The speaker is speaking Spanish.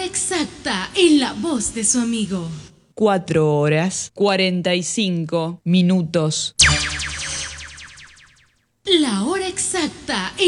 hora exacta en la voz de su amigo. 4 horas 45 minutos. La hora exacta